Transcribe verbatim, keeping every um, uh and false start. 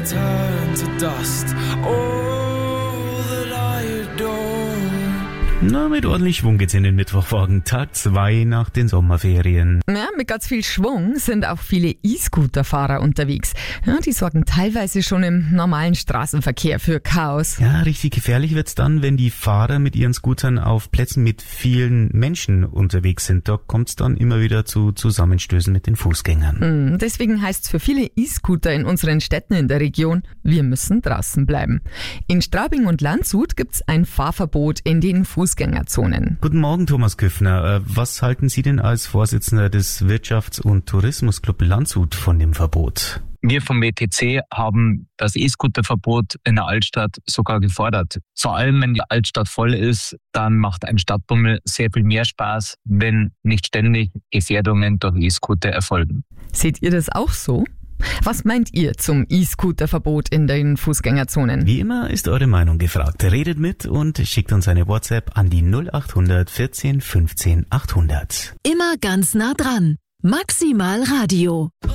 turn to dust. All that I adore. Na, mit ordentlich Schwung geht's in den Mittwochmorgen, Tag zwei nach den Sommerferien. Ja, mit ganz viel Schwung sind auch viele E-Scooter-Fahrer unterwegs. Ja, die sorgen teilweise schon im normalen Straßenverkehr für Chaos. Ja, richtig gefährlich wird's dann, wenn die Fahrer mit ihren Scootern auf Plätzen mit vielen Menschen unterwegs sind. Da kommt's dann immer wieder zu Zusammenstößen mit den Fußgängern. Mhm, deswegen heißt's für viele E-Scooter in unseren Städten in der Region, wir müssen draußen bleiben. In Straubing und Landshut gibt's ein Fahrverbot in den Fußgängerzonen. Guten Morgen, Thomas Küffner. Was halten Sie denn als Vorsitzender des Wirtschafts- und Tourismusclub Landshut von dem Verbot? Wir vom W T C haben das E-Scooter-Verbot in der Altstadt sogar gefordert. Vor allem, wenn die Altstadt voll ist, dann macht ein Stadtbummel sehr viel mehr Spaß, wenn nicht ständig Gefährdungen durch E-Scooter erfolgen. Seht ihr das auch so? Was meint ihr zum E-Scooter-Verbot in den Fußgängerzonen? Wie immer ist eure Meinung gefragt. Redet mit und schickt uns eine WhatsApp an die null acht hundert vierzehn fünfzehn achthundert. Immer ganz nah dran. Maximal Radio.